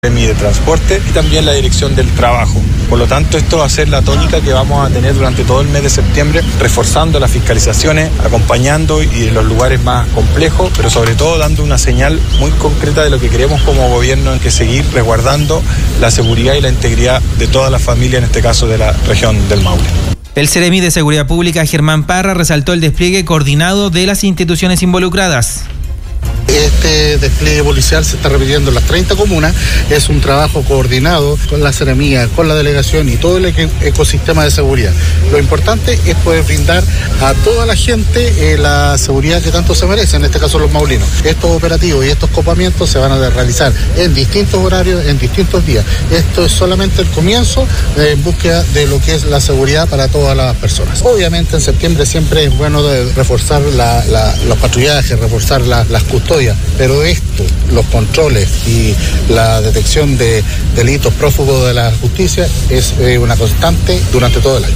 de transporte y también la dirección del trabajo. Por lo tanto, esto va a ser la tónica que vamos a tener durante todo el mes de septiembre, reforzando las fiscalizaciones, acompañando y en los lugares más complejos, pero sobre todo dando una señal muy concreta de lo que queremos como gobierno, en que seguir resguardando la seguridad y la integridad de toda la familia, en este caso de la región del Maule. El Seremi de Seguridad Pública, Germán Parra, resaltó el despliegue coordinado de las instituciones involucradas. Este despliegue policial se está repitiendo en las 30 comunas, es un trabajo coordinado con la Seremía, con la delegación y todo el ecosistema de seguridad. Lo importante es poder brindar a toda la gente la seguridad que tanto se merece, en este caso los maulinos. Estos operativos y estos copamientos se van a realizar en distintos horarios, en distintos días. Esto es solamente el comienzo en búsqueda de lo que es la seguridad para todas las personas. Obviamente en septiembre siempre es bueno reforzar los patrullajes, reforzar las custodias, pero esto, los controles y la detección de delitos prófugos de la justicia es una constante durante todo el año.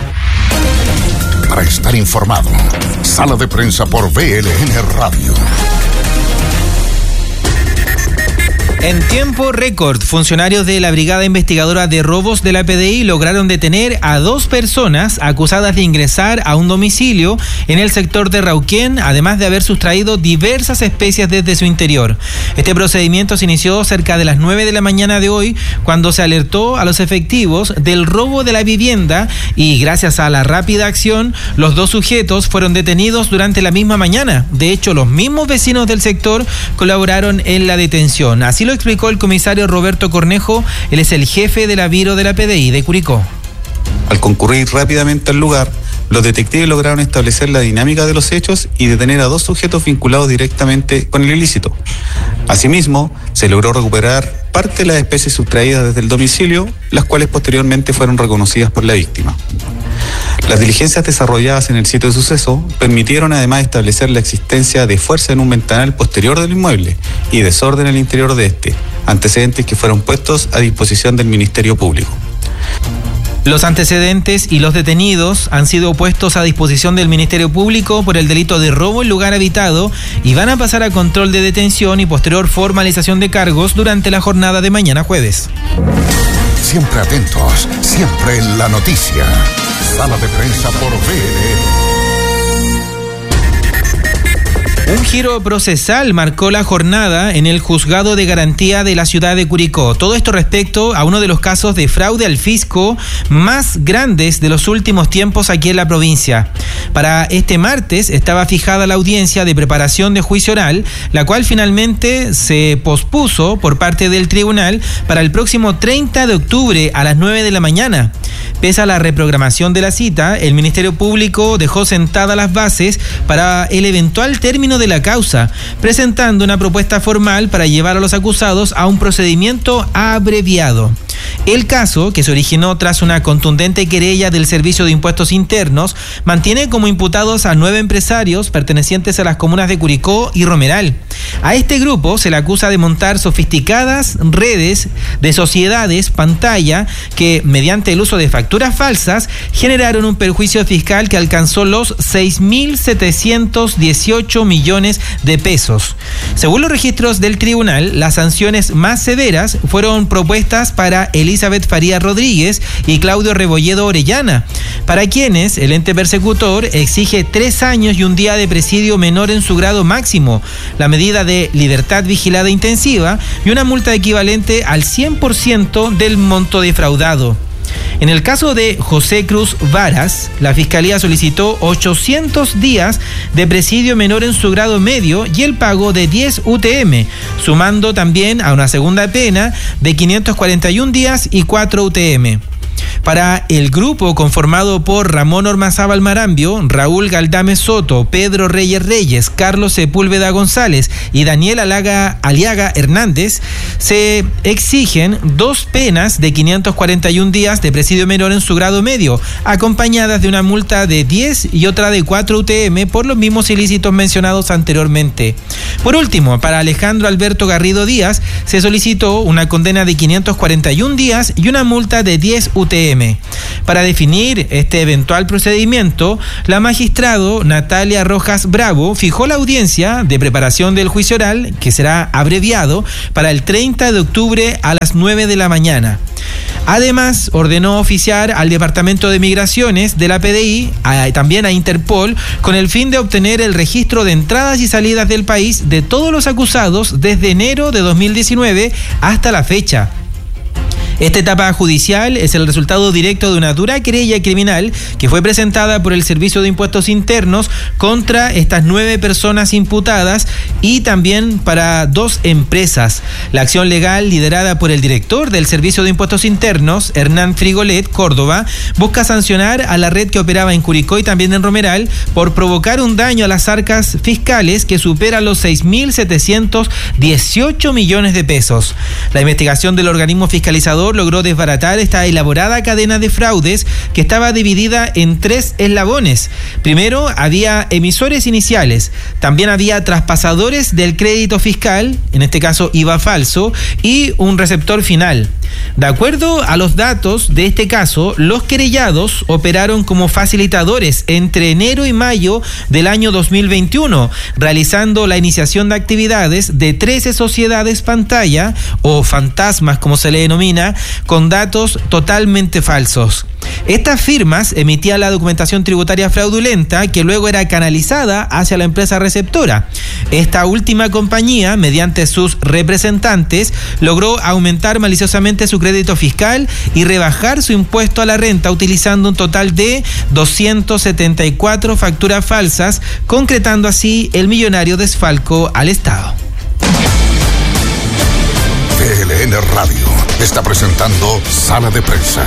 Para estar informado, Sala de Prensa por BLN Radio. En tiempo récord, funcionarios de la Brigada Investigadora de Robos de la PDI lograron detener a 2 personas acusadas de ingresar a un domicilio en el sector de Rauquén, además de haber sustraído diversas especies desde su interior. Este procedimiento se inició cerca de las 9 de la mañana de hoy, cuando se alertó a los efectivos del robo de la vivienda y gracias a la rápida acción, los 2 sujetos fueron detenidos durante la misma mañana. De hecho, los mismos vecinos del sector colaboraron en la detención. Así lo explicó el comisario Roberto Cornejo, él es el jefe de la Biro de la PDI de Curicó. Al concurrir rápidamente al lugar, los detectives lograron establecer la dinámica de los hechos y detener a 2 sujetos vinculados directamente con el ilícito. Asimismo, se logró recuperar parte de las especies sustraídas desde el domicilio, las cuales posteriormente fueron reconocidas por la víctima. Las diligencias desarrolladas en el sitio de suceso permitieron además establecer la existencia de fuerza en un ventanal posterior del inmueble y desorden al interior de este, antecedentes que fueron puestos a disposición del Ministerio Público. Los antecedentes y los detenidos han sido puestos a disposición del Ministerio Público por el delito de robo en lugar habitado y van a pasar a control de detención y posterior formalización de cargos durante la jornada de mañana jueves. Siempre atentos, siempre en la noticia. Sala de Prensa por BLN. Un giro procesal marcó la jornada en el Juzgado de Garantía de la ciudad de Curicó. Todo esto respecto a uno de los casos de fraude al fisco más grandes de los últimos tiempos aquí en la provincia. Para este martes estaba fijada la audiencia de preparación de juicio oral, la cual finalmente se pospuso por parte del tribunal para el próximo 30 de octubre a las 9 de la mañana. Pese a la reprogramación de la cita, el Ministerio Público dejó sentadas las bases para el eventual término de la causa, presentando una propuesta formal para llevar a los acusados a un procedimiento abreviado. El caso, que se originó tras una contundente querella del Servicio de Impuestos Internos, mantiene como imputados a 9 empresarios pertenecientes a las comunas de Curicó y Romeral. A este grupo se le acusa de montar sofisticadas redes de sociedades pantalla que, mediante el uso de facturas falsas, generaron un perjuicio fiscal que alcanzó los 6.718 millones de pesos. Según los registros del tribunal, las sanciones más severas fueron propuestas para Elizabeth Faría Rodríguez y Claudio Rebolledo Orellana, para quienes el ente persecutor exige 3 años y un día de presidio menor en su grado máximo, la medida de libertad vigilada intensiva y una multa equivalente al 100% del monto defraudado. En el caso de José Cruz Varas, la Fiscalía solicitó 800 días de presidio menor en su grado medio y el pago de 10 UTM, sumando también a una segunda pena de 541 días y 4 UTM. Para el grupo conformado por Ramón Ormazábal Marambio, Raúl Galdames Soto, Pedro Reyes, Carlos Sepúlveda González y Daniel Aliaga Hernández, se exigen 2 penas de 541 días de presidio menor en su grado medio, acompañadas de una multa de 10 y otra de 4 UTM por los mismos ilícitos mencionados anteriormente. Por último, para Alejandro Alberto Garrido Díaz, se solicitó una condena de 541 días y una multa de 10 UTM UTM. Para definir este eventual procedimiento, la magistrado Natalia Rojas Bravo fijó la audiencia de preparación del juicio oral, que será abreviado, para el 30 de octubre a las 9 de la mañana. Además, ordenó oficiar al Departamento de Migraciones de la PDI, también a Interpol, con el fin de obtener el registro de entradas y salidas del país de todos los acusados desde enero de 2019 hasta la fecha. Esta etapa judicial es el resultado directo de una dura querella criminal que fue presentada por el Servicio de Impuestos Internos contra estas 9 personas imputadas y también para 2 empresas. La acción legal, liderada por el director del Servicio de Impuestos Internos, Hernán Frigolet Córdoba, busca sancionar a la red que operaba en Curicó y también en Romeral por provocar un daño a las arcas fiscales que supera los 6.718 millones de pesos. La investigación del organismo fiscalizador logró desbaratar esta elaborada cadena de fraudes que estaba dividida en 3 eslabones. Primero, había emisores iniciales, también había traspasadores del crédito fiscal, en este caso IVA falso, y un receptor final. De acuerdo a los datos de este caso, los querellados operaron como facilitadores entre enero y mayo del año 2021, realizando la iniciación de actividades de 13 sociedades pantalla o fantasmas, como se le denomina, con datos totalmente falsos. Estas firmas emitían la documentación tributaria fraudulenta que luego era canalizada hacia la empresa receptora. Esta última compañía, mediante sus representantes, logró aumentar maliciosamente su crédito fiscal y rebajar su impuesto a la renta utilizando un total de 274 facturas falsas, concretando así el millonario desfalco al Estado. TLN Radio está presentando Sala de Prensa.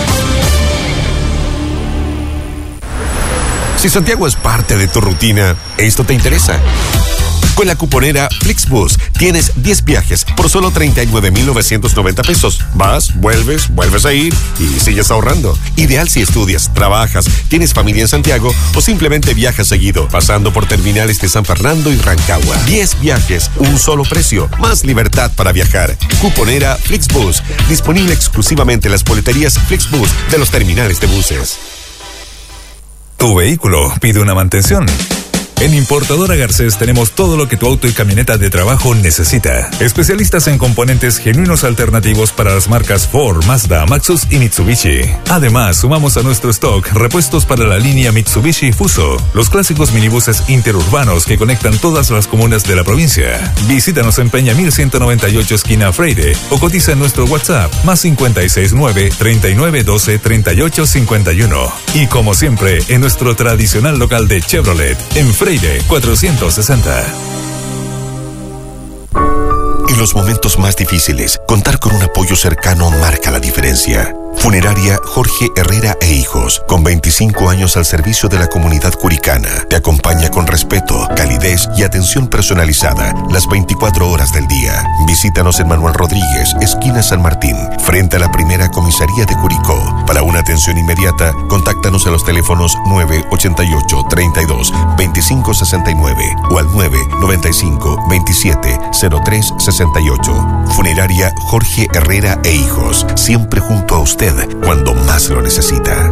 Si Santiago es parte de tu rutina, esto te interesa. Con la cuponera Flixbus tienes 10 viajes por solo 39,990 pesos. Vas, vuelves a ir y sigues ahorrando. Ideal si estudias, trabajas, tienes familia en Santiago o simplemente viajas seguido, pasando por terminales de San Fernando y Rancagua. 10 viajes, un solo precio, más libertad para viajar. Cuponera Flixbus, disponible exclusivamente en las boleterías Flixbus de los terminales de buses. Tu vehículo pide una mantención. En Importadora Garcés tenemos todo lo que tu auto y camioneta de trabajo necesita. Especialistas en componentes genuinos alternativos para las marcas Ford, Mazda, Maxus y Mitsubishi. Además, sumamos a nuestro stock repuestos para la línea Mitsubishi Fuso, los clásicos minibuses interurbanos que conectan todas las comunas de la provincia. Visítanos en Peña 1198 esquina Freire o cotiza en nuestro WhatsApp +569 3912 3851. Y como siempre, en nuestro tradicional local de Chevrolet, en Freire 460. En los momentos más difíciles, contar con un apoyo cercano marca la diferencia. Funeraria Jorge Herrera e Hijos, con 25 años al servicio de la comunidad curicana, te acompaña con respeto, calidez y atención personalizada las 24 horas del día. Visítanos en Manuel Rodríguez, esquina San Martín, frente a la primera comisaría de Curicó. Para una atención inmediata, contáctanos a los teléfonos 988 32 25 69 o al 995 27 03 68. Funeraria Jorge Herrera e Hijos, siempre junto a usted cuando más lo necesita.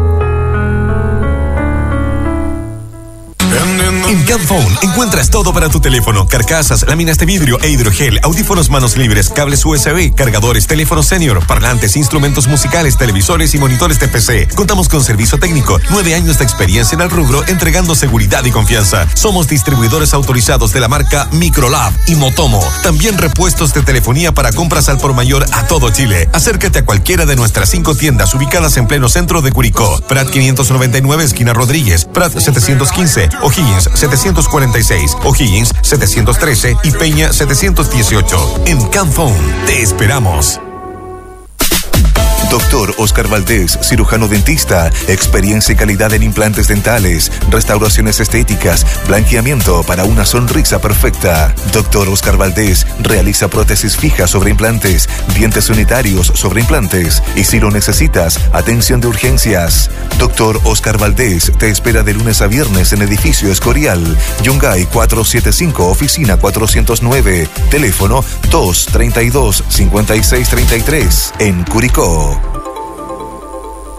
En Camphone encuentras todo para tu teléfono: carcasas, láminas de vidrio e hidrogel, audífonos manos libres, cables USB, cargadores, teléfono senior, parlantes, instrumentos musicales, televisores y monitores de PC. Contamos con servicio técnico, 9 años de experiencia en el rubro, entregando seguridad y confianza. Somos distribuidores autorizados de la marca Microlab y Motomo. También repuestos de telefonía para compras al por mayor a todo Chile. Acércate a cualquiera de nuestras 5 tiendas ubicadas en pleno centro de Curicó: Prat 599 esquina Rodríguez, Prat 715, O'Higgins 746, O'Higgins 713 y Peña 718. En Camphone te esperamos. Doctor Oscar Valdés, cirujano dentista, experiencia y calidad en implantes dentales, restauraciones estéticas, blanqueamiento para una sonrisa perfecta. Doctor Oscar Valdés realiza prótesis fijas sobre implantes, dientes unitarios sobre implantes y, si lo necesitas, atención de urgencias. Doctor Oscar Valdés te espera de lunes a viernes en edificio Escorial, Yungay 475, oficina 409, teléfono 232-5633, en Curicó.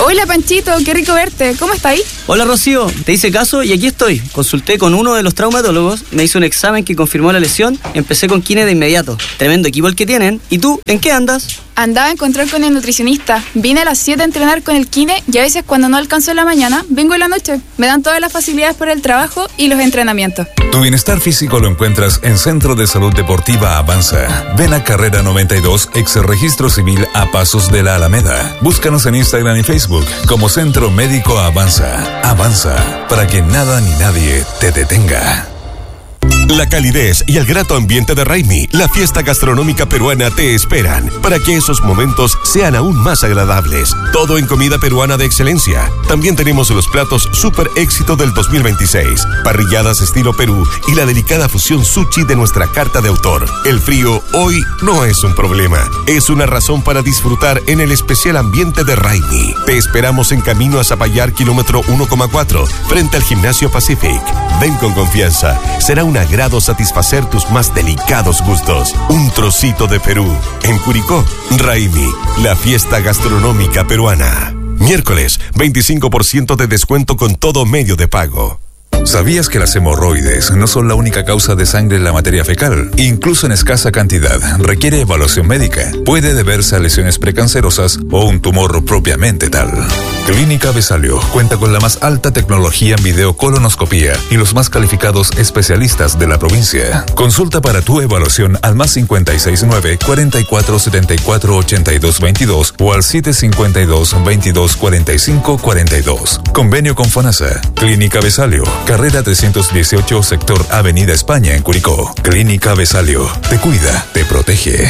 Hola Panchito, qué rico verte. ¿Cómo está ahí? Hola Rocío, te hice caso y aquí estoy. Consulté con uno de los traumatólogos, me hizo un examen que confirmó la lesión y empecé con kine de inmediato. Tremendo equipo el que tienen. ¿Y tú, en qué andas? Andaba a encontrar con el nutricionista. Vine a las 7 a entrenar con el kine y a veces cuando no alcanzo en la mañana, vengo en la noche. Me dan todas las facilidades para el trabajo y los entrenamientos. Tu bienestar físico lo encuentras en Centro de Salud Deportiva Avanza. Ven a Carrera 92, ex Registro Civil a pasos de la Alameda. Búscanos en Instagram y Facebook como Centro Médico Avanza. Avanza, para que nada ni nadie te detenga. La calidez y el grato ambiente de Raimi, la fiesta gastronómica peruana, te esperan para que esos momentos sean aún más agradables. Todo en comida peruana de excelencia. También tenemos los platos super éxito del 2026, parrilladas estilo Perú y la delicada fusión sushi de nuestra carta de autor. El frío hoy no es un problema, es una razón para disfrutar en el especial ambiente de Raimi. Te esperamos en camino a Zapallar, kilómetro 1,4, frente al Gimnasio Pacific. Ven con confianza, será un agrado satisfacer tus más delicados gustos. Un trocito de Perú. En Curicó, Raimi, la fiesta gastronómica peruana. Miércoles, 25% de descuento con todo medio de pago. ¿Sabías que las hemorroides no son la única causa de sangre en la materia fecal? Incluso en escasa cantidad, requiere evaluación médica. Puede deberse a lesiones precancerosas o un tumor propiamente tal. Clínica Besalio cuenta con la más alta tecnología en videocolonoscopía y los más calificados especialistas de la provincia. Consulta para tu evaluación al +569 4474 8222 o al 752 22 45 42. Convenio con FONASA. Clínica Besalio, carrera 318, sector Avenida España en Curicó. Clínica Besalio, te cuida, te protege.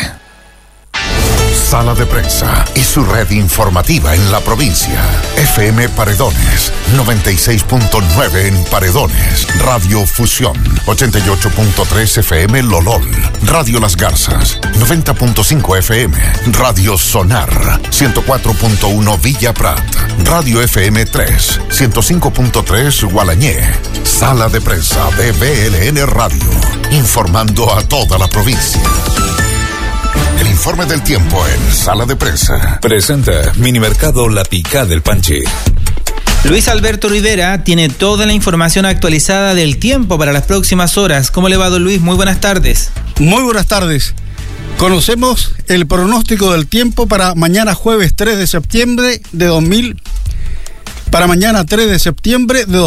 Sala de Prensa y su red informativa en la provincia. FM Paredones, 96.9 en Paredones. Radio Fusión, 88.3 FM Lolol. Radio Las Garzas, 90.5 FM. Radio Sonar, 104.1 Villa Prat. Radio FM 3, 105.3 Gualañé. Sala de Prensa de BLN Radio, informando a toda la provincia. El informe del tiempo en Sala de Prensa. Presenta Minimercado La Picá del Panchi. Luis Alberto Rivera tiene toda la información actualizada del tiempo para las próximas horas. ¿Cómo le va, don Luis? Muy buenas tardes. Muy buenas tardes. Conocemos el pronóstico del tiempo para mañana jueves 3 de septiembre de Para mañana 3 de septiembre de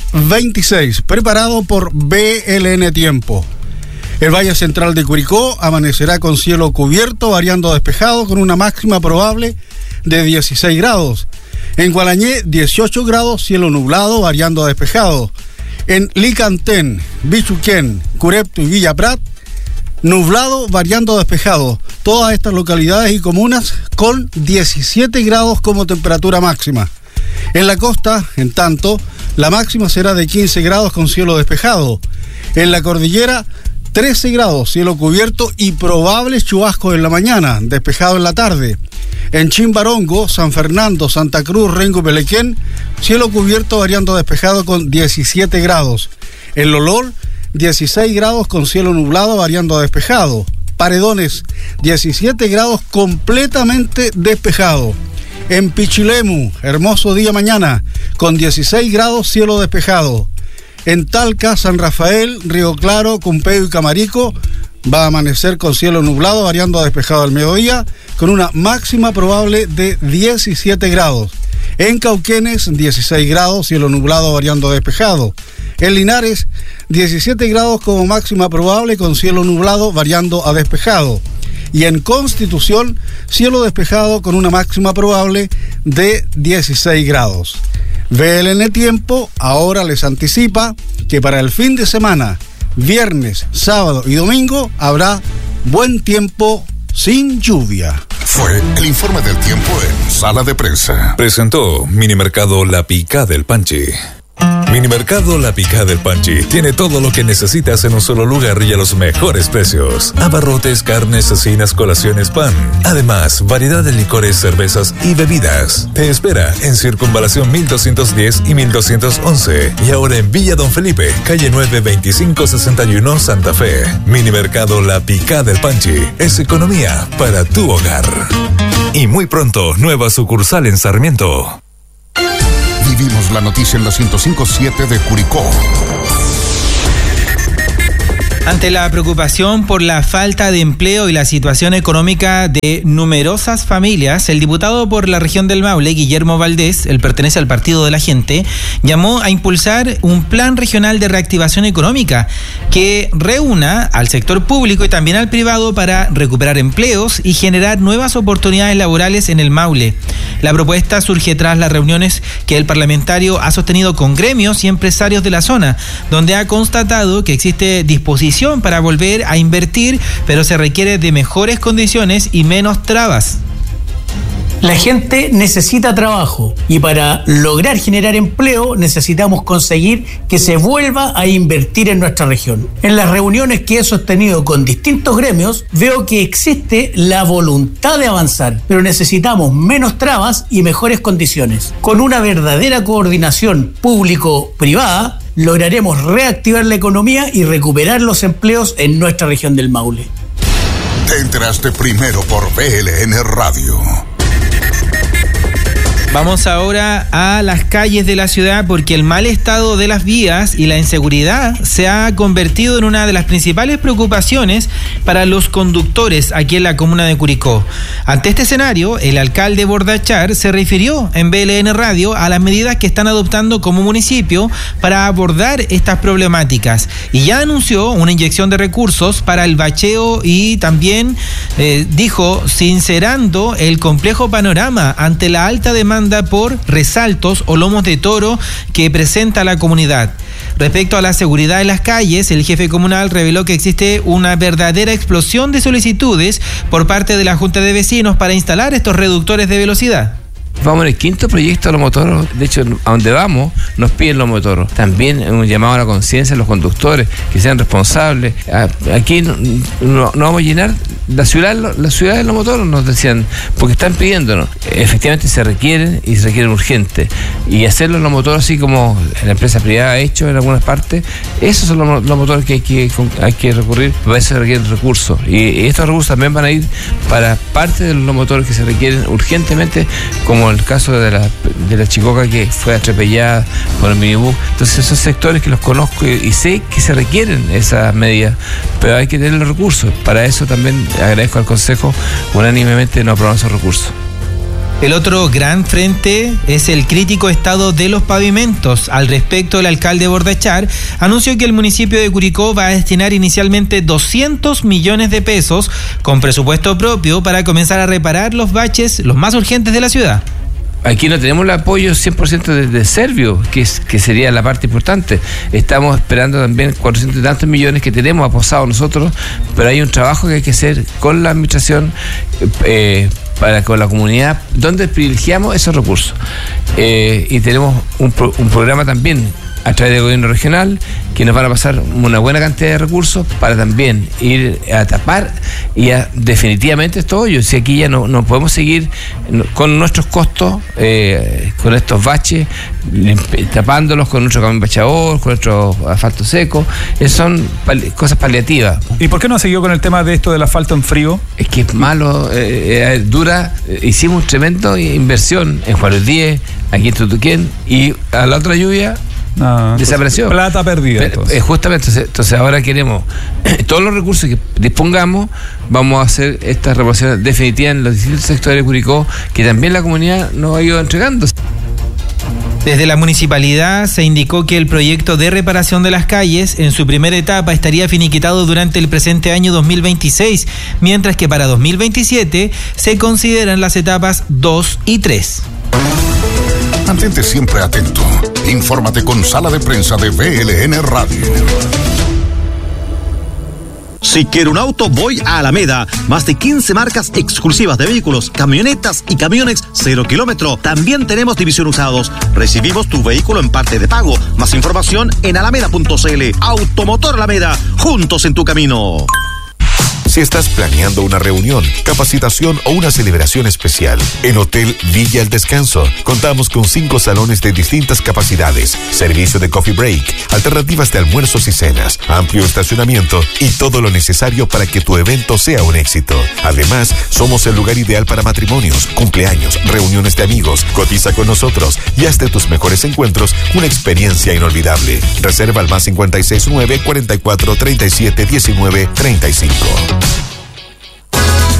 2026, preparado por BLN Tiempo. El Valle Central de Curicó amanecerá con cielo cubierto, variando a despejado, con una máxima probable de 16 grados. En Gualañé, 18 grados, cielo nublado, variando a despejado. En Licantén, Bichuquén, Curepto y Villa Prat, nublado, variando a despejado. Todas estas localidades y comunas con 17 grados como temperatura máxima. En la costa, en tanto, la máxima será de 15 grados con cielo despejado. En la cordillera, 13 grados, cielo cubierto y probables chubascos en la mañana, despejado en la tarde. En Chimbarongo, San Fernando, Santa Cruz, Rengo, Pelequén, cielo cubierto variando despejado con 17 grados. En Lolol, 16 grados con cielo nublado variando a despejado. Paredones, 17 grados completamente despejado. En Pichilemu, hermoso día mañana, con 16 grados, cielo despejado. En Talca, San Rafael, Río Claro, Cumpeo y Camarico va a amanecer con cielo nublado, variando a despejado al mediodía, con una máxima probable de 17 grados. En Cauquenes, 16 grados, cielo nublado, variando a despejado. En Linares, 17 grados como máxima probable, con cielo nublado, variando a despejado. Y en Constitución, cielo despejado con una máxima probable de 16 grados. BLN Tiempo ahora les anticipa que para el fin de semana, viernes, sábado y domingo, habrá buen tiempo sin lluvia. Fue el informe del tiempo en Sala de Prensa. Presentó Minimercado La Picá del Panchi. Minimercado La Picá del Panchi tiene todo lo que necesitas en un solo lugar y a los mejores precios. Abarrotes, carnes, cecinas, colaciones, pan. Además, variedad de licores, cervezas y bebidas. Te espera en Circunvalación 1210 y 1211. Y ahora en Villa Don Felipe, calle 9, 2561, Santa Fe. Minimercado La Picá del Panchi es economía para tu hogar. Y muy pronto, nueva sucursal en Sarmiento. Vivimos la noticia en la 105.7 de Curicó. Ante la preocupación por la falta de empleo y la situación económica de numerosas familias, el diputado por la región del Maule, Guillermo Valdés, él pertenece al Partido de la Gente, llamó a impulsar un plan regional de reactivación económica que reúna al sector público y también al privado para recuperar empleos y generar nuevas oportunidades laborales en el Maule. La propuesta surge tras las reuniones que el parlamentario ha sostenido con gremios y empresarios de la zona, donde ha constatado que existe disposición para volver a invertir, pero se requiere de mejores condiciones y menos trabas. La gente necesita trabajo y para lograr generar empleo necesitamos conseguir que se vuelva a invertir en nuestra región. En las reuniones que he sostenido con distintos gremios veo que existe la voluntad de avanzar, pero necesitamos menos trabas y mejores condiciones. Con una verdadera coordinación público-privada lograremos reactivar la economía y recuperar los empleos en nuestra región del Maule. Te enteraste primero por BLN Radio. Vamos ahora a las calles de la ciudad porque el mal estado de las vías y la inseguridad se ha convertido en una de las principales preocupaciones para los conductores aquí en la comuna de Curicó. Ante este escenario, el alcalde Bordachar se refirió en BLN Radio a las medidas que están adoptando como municipio para abordar estas problemáticas y ya anunció una inyección de recursos para el bacheo y también dijo, sincerando el complejo panorama ante la alta demanda por resaltos o lomos de toro que presenta la comunidad. Respecto a la seguridad en las calles, el jefe comunal reveló que existe una verdadera explosión de solicitudes por parte de la Junta de Vecinos para instalar estos reductores de velocidad. Vamos en el quinto proyecto de los motoros. De hecho, a donde vamos nos piden los motoros. También un llamado a la conciencia de los conductores, que sean responsables. Aquí no vamos a llenar la ciudad de los motoros, nos decían, porque están pidiéndonos. Efectivamente se requieren y se requieren urgentes. Y hacerlo en los motores así como la empresa privada ha hecho en algunas partes, esos son los motores que hay que recurrir, para eso se requieren recursos. Y estos recursos también van a ir para parte de los motores que se requieren urgentemente, como el caso de la chicoca que fue atropellada por el minibús. Entonces esos sectores que los conozco y sé que se requieren esas medidas, pero hay que tener los recursos. Para eso también agradezco al Consejo unánimemente no aprobar esos recursos. El otro gran frente es el crítico estado de los pavimentos. Al respecto, el alcalde Bordachar anunció que el municipio de Curicó va a destinar inicialmente 200 millones de pesos con presupuesto propio para comenzar a reparar los baches los más urgentes de la ciudad. Aquí no tenemos el apoyo 100% de Servio, que sería la parte importante. Estamos esperando también 400 y tantos millones que tenemos aposados nosotros, pero hay un trabajo que hay que hacer con la administración, con la comunidad, donde privilegiamos esos recursos. Y tenemos un programa también a través del gobierno regional que nos van a pasar una buena cantidad de recursos para también ir a tapar y a definitivamente estos hoyos. Si aquí ya no podemos seguir con nuestros costos, con estos baches, tapándolos con nuestro camión bachador, con nuestro asfalto seco, son cosas paliativas. ¿Y por qué no ha seguido con el tema de esto del asfalto en frío? Es que es malo, dura. Hicimos tremenda inversión en Juárez 10, aquí en Tutuquén, y a la otra lluvia desapareció. Plata perdida. Justamente, entonces ahora queremos todos los recursos que dispongamos, vamos a hacer estas reparaciones definitivas en los distintos sectores de Curicó, que también la comunidad nos ha ido entregando. Desde la municipalidad se indicó que el proyecto de reparación de las calles en su primera etapa estaría finiquitado durante el presente año 2026, mientras que para 2027 se consideran las etapas 2 y 3. Mantente siempre atento. Infórmate con Sala de Prensa de BLN Radio. Si quiero un auto, voy a Alameda. Más de 15 marcas exclusivas de vehículos, camionetas y camiones 0 kilómetro. También tenemos división usados. Recibimos tu vehículo en parte de pago. Más información en alameda.cl. Automotor Alameda, juntos en tu camino. si estás planeando una reunión, capacitación o una celebración especial. En Hotel Villa El Descanso contamos con 5 salones de distintas capacidades, servicio de coffee break, alternativas de almuerzos y cenas, amplio estacionamiento y todo lo necesario para que tu evento sea un éxito. Además, somos el lugar ideal para matrimonios, cumpleaños, reuniones de amigos. Cotiza con nosotros y haz de tus mejores encuentros una experiencia inolvidable. Reserva al más 569 44 37 19 35.